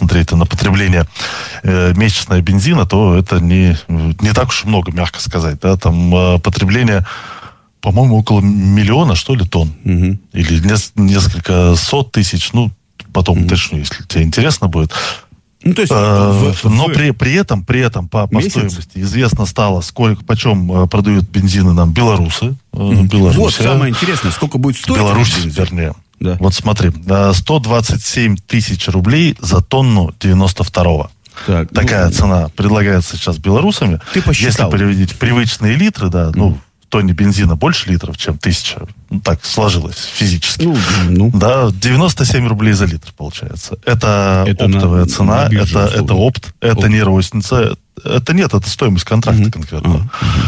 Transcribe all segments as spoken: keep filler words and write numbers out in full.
посмотреть на потребление э, месячное бензина, то это не, не так уж много, мягко сказать. Да? Там э, потребление, по-моему, около миллиона, что ли, тонн. Угу. Или нес- несколько сот тысяч. Ну, потом угу. уточню, если тебе интересно будет. Ну, то есть, а, в, но в... При, при этом, при этом по, по стоимости известно стало, сколько, почем продают бензины нам белорусы. Mm-hmm. Белоруссия. Вот самое интересное, сколько будет стоить Беларусь, вернее. Да. Вот смотри, сто двадцать семь тысяч рублей за тонну девяносто второго. Так, Такая ну, цена предлагается сейчас белорусами. Ты посчитал. Если переводить привычные литры, да, mm-hmm. ну, в тонне бензина больше литров, чем тысяча. Ну, так сложилось физически. Ну, ну. Да, девяносто семь рублей за литр получается. Это, это оптовая на, цена, на это, это опт, это опт. Не розница. Это нет, это стоимость контракта uh-huh. конкретно. Uh-huh.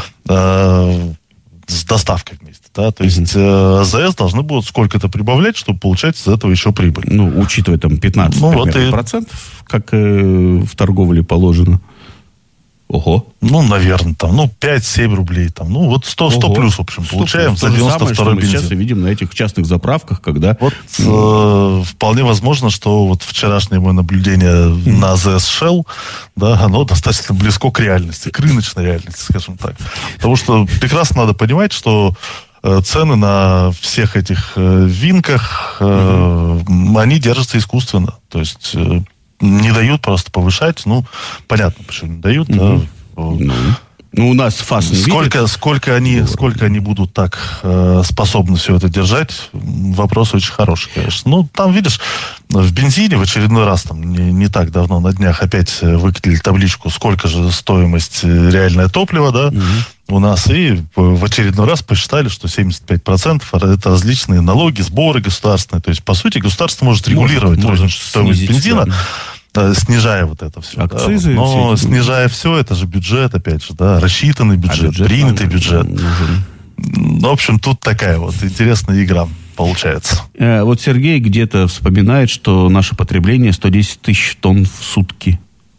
А, с доставкой вместе. Да? То uh-huh. есть э, АЗС должны будут сколько-то прибавлять, чтобы получать из этого еще прибыль. Ну, учитывая там пятнадцать ну, вот и... процентов, как э, в торговле положено. Ого. Ну, наверное, там, ну, пять-семь рублей, там, ну, вот сто, сто плюс, в общем, сто получаем за девяносто второй бензин. Мы сейчас и видим на этих частных заправках, когда... Вот э, вполне возможно, что вот вчерашнее мое наблюдение mm. на АЗС Shell, да, оно достаточно близко к реальности, к рыночной реальности, скажем так. Потому что прекрасно надо понимать, что э, цены на всех этих э, винках, э, mm-hmm. они держатся искусственно. То есть... Э, не дают просто повышать. Ну, понятно, почему не дают. Mm-hmm. Да. Ну, ну, у нас ФАС не сколько, видит. Сколько они, сколько они будут так э, способны все это держать, вопрос очень хороший, конечно. Ну, там, видишь, в бензине в очередной раз, там, не, не так давно, на днях опять выкатили табличку, сколько же стоимость реальное топливо, да, mm-hmm. у нас, и в очередной раз посчитали, что семьдесят пять процентов это различные налоги, сборы государственные. То есть, по сути, государство может регулировать может, может стоимость снизить, бензина, да. снижая вот это все. Акцизы. Да. Но все снижая все, это же бюджет, опять же, да, рассчитанный бюджет, а бюджет принятый бюджет. Нужен. В общем, тут такая вот интересная игра получается. Э, вот Сергей где-то вспоминает, что наше потребление сто десять тысяч тонн в сутки.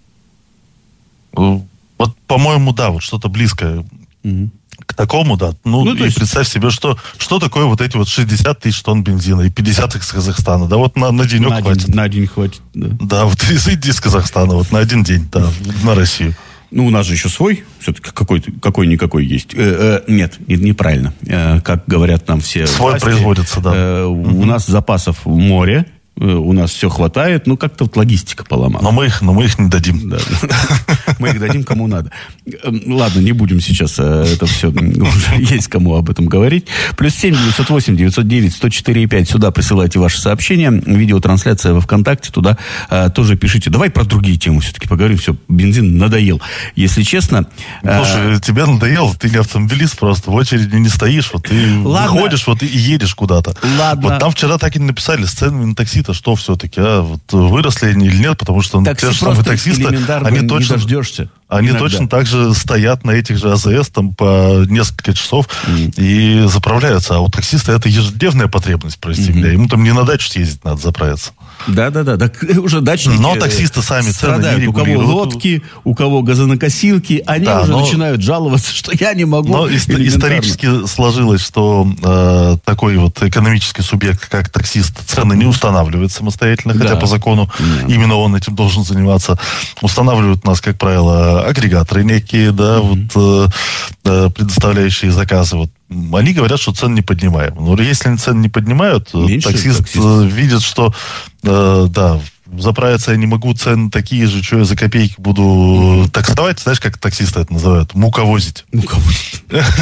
Вот, по-моему, да, вот что-то близкое угу. к такому, да. Ну, ну и есть... представь себе, что, что такое вот эти вот шестьдесят тысяч тонн бензина и пятьдесят из Казахстана. Да вот на, на денек на хватит. День, на день хватит, да. Да, вот иди из Казахстана вот на один день, да, на Россию. Ну, у нас же еще свой, все-таки какой-то, какой-никакой есть. Э, э, нет, не, неправильно. Э, как говорят нам все свой власти, производится, да. Э, угу. У нас запасов в море, э, у нас все хватает, ну, как-то вот логистика поломалась. Но мы их, но мы их не дадим. Да. Мы их дадим кому надо. Ладно, не будем сейчас это все, уже есть кому об этом говорить. Плюс семь девятьсот восемь девятьсот девять сто четыре пять. Сюда присылайте ваши сообщения. Видеотрансляция во ВКонтакте. Туда а, тоже пишите. Давай про другие темы все-таки поговорим. Все, бензин надоел. Если честно... Слушай, а... тебе надоело. Ты не автомобилист просто. В очереди не стоишь. Вот ты Ладно. выходишь вот, и едешь куда-то. Ладно. Вот там вчера так и не написали с ценами на такси-то, что все-таки, а? Вот выросли они или нет, потому что такси те же самые таксисты, они точно... Они Иногда. точно так же стоят на этих же АЗС там по несколько часов mm. и заправляются. А у таксиста это ежедневная потребность, прости mm-hmm. меня. Ему там не на дачу съездить надо заправиться. Да-да-да, так уже дачники но таксисты сами страдают. Цены не у кого лодки, у кого газонокосилки, они да, уже но... начинают жаловаться, что я не могу. Но исторически сложилось, что э, такой вот экономический субъект, как таксист, цены не устанавливает самостоятельно, да. хотя по закону mm. именно он этим должен заниматься. Устанавливают у нас, как правило, агрегаторы некие, да, mm-hmm. вот э, предоставляющие заказы. Вот они говорят, что цены не поднимаем. Но если они цены не поднимают, Меньше таксист, таксист видит, что э, да, заправиться я не могу, цены такие же, что я за копейки буду mm-hmm. таксовать. Знаешь, как таксисты это называют? Муковозить. Муковозить.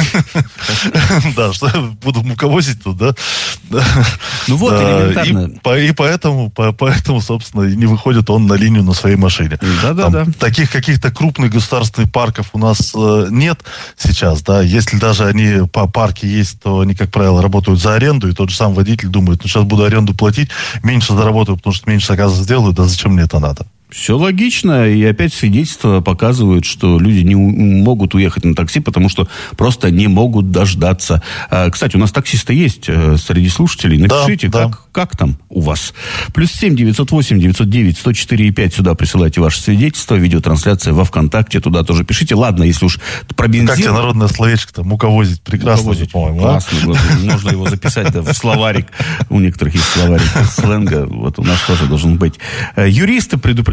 Да, что я буду муковозить тут, да? Ну вот, элементарно. И поэтому, поэтому, собственно, не выходит он на линию на своей машине. Да-да-да. Таких каких-то крупных государственных парков у нас нет сейчас, да. Если даже они по парке есть, то они, как правило, работают за аренду, и тот же сам водитель думает, ну, сейчас буду аренду платить, меньше заработаю, потому что меньше заказов сделаю, да зачем мне это надо? Все логично, и опять свидетельства показывают, что люди не у- могут уехать на такси, потому что просто не могут дождаться. А, кстати, у нас таксисты есть а, среди слушателей. Напишите, да, как, да. как там у вас. Плюс семь девятьсот восемь девятьсот девять сто четыре пять. Сюда присылайте ваши свидетельства. Видеотрансляция во ВКонтакте. Туда тоже пишите. Ладно, если уж про бензин... Как тебе народное словечко-то? Муковозить. Прекрасно, Муковозить, по-моему. Классно. А? Можно его записать да, в словарик. У некоторых есть словарик сленга. Вот у нас тоже должен быть. Юристы предупреждают.